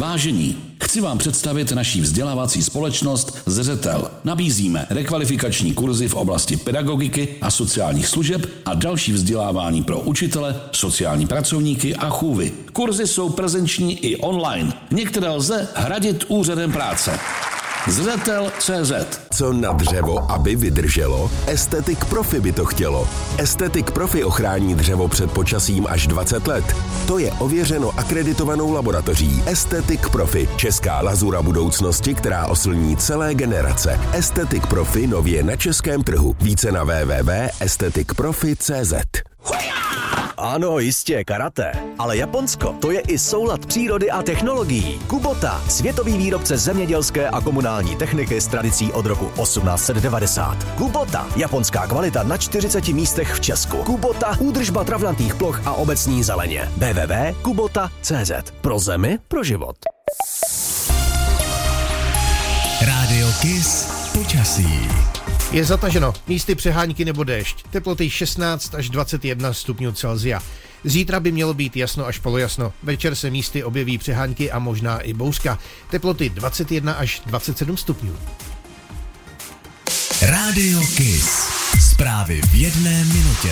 Vážení, chci vám představit naší vzdělávací společnost Zřetel. Nabízíme rekvalifikační kurzy v oblasti pedagogiky a sociálních služeb a další vzdělávání pro učitele, sociální pracovníky a chůvy. Kurzy jsou prezenční i online. Některé lze hradit úřadem práce. Zřetel.cz. Co na dřevo, aby vydrželo? Aesthetic Profi by to chtělo. Aesthetic Profi ochrání dřevo před počasím až 20 let. To je ověřeno akreditovanou laboratoří Aesthetic Profi, česká lazura budoucnosti, která oslní celé generace. Aesthetic Profi nově na českém trhu. Více na www.aestheticprofi.cz. Ano, jistě, karate. Ale Japonsko, to je i soulad přírody a technologií. Kubota, světový výrobce zemědělské a komunální techniky s tradicí od roku 1890. Kubota, japonská kvalita na 40 místech v Česku. Kubota, údržba travnatých ploch a obecní zeleně. www.kubota.cz. Pro zemi, pro život. Rádio Kiss počasí. Je zataženo, místy přehánky nebo déšť, teploty 16 až 21 stupňů Celsia. Zítra by mělo být jasno až polojasno, večer se místy objeví přehánky a možná i bouřka, teploty 21 až 27 stupňů. Rádio Kiss, zprávy v 1 minutě.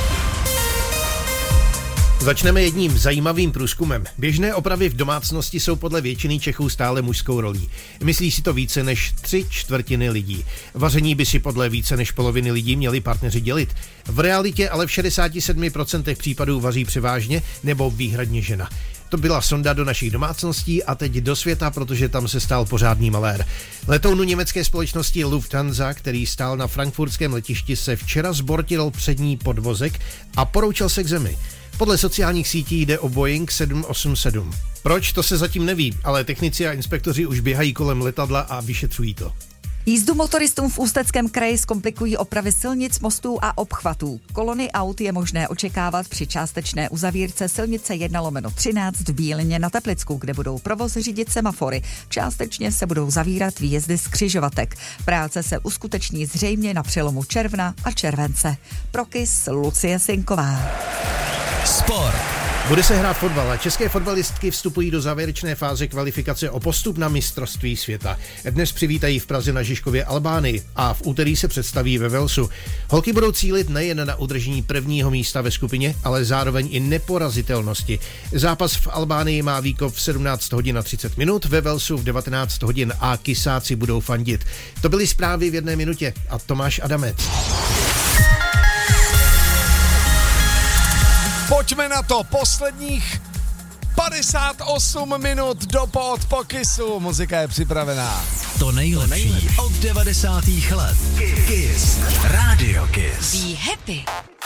Začneme jedním zajímavým průzkumem. Běžné opravy v domácnosti jsou podle většiny Čechů stále mužskou rolí. Myslí si to více než 3/4 lidí. Vaření by si podle více než poloviny lidí měli partneři dělit. V realitě ale v 67% případů vaří převážně nebo výhradně žena. To byla sonda do našich domácností a teď do světa, protože tam se stál pořádný malér. Letounu německé společnosti Lufthansa, který stál na frankfurtském letišti, se včera zbortil přední podvozek a poroučel se k zemi. Podle sociálních sítí jde o Boeing 787. Proč, to se zatím neví, ale technici a inspektoři už běhají kolem letadla a vyšetřují to. Jízdu motoristům v Ústeckém kraji zkomplikují opravy silnic, mostů a obchvatů. Kolony aut je možné očekávat při částečné uzavírce silnice 1/13 v Bílině na Teplicku, kde budou provoz řídit semafory. Částečně se budou zavírat výjezdy z křižovatek. Práce se uskuteční zřejmě na přelomu června a července. Pro Kiss Lucie Sinková. Sport. Bude se hrát fotbal a české fotbalistky vstupují do závěrečné fáze kvalifikace o postup na mistrovství světa. Dnes přivítají v Praze na Žižkově Albánii a v úterý se představí ve Walesu. Holky budou cílit nejen na udržení prvního místa ve skupině, ale zároveň i neporazitelnosti. Zápas v Albánii má výkop v 17 hodin a 30 minut, ve Walesu v 19 hodin a kysáci budou fandit. To byly zprávy v 1 minutě a Tomáš Adamec. Pojďme na to, posledních 58 minut do po Kissu. Muzika je připravená. To nejlepší od 90. let. Kiss. Radio Kiss. Be happy.